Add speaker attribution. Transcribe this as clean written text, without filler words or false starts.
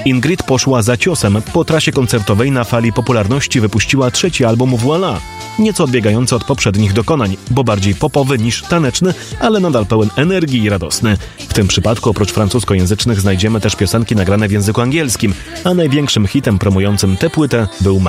Speaker 1: Ingrid poszła za ciosem. Po trasie koncertowej na fali popularności wypuściła trzeci album Voilà. Nieco odbiegający od poprzednich dokonań, bo bardziej popowy niż taneczny, ale nadal pełen energii i radosny. W tym przypadku oprócz francuskojęzycznych znajdziemy też piosenki nagrane w języku angielskim, a największym hitem promującym tę płytę był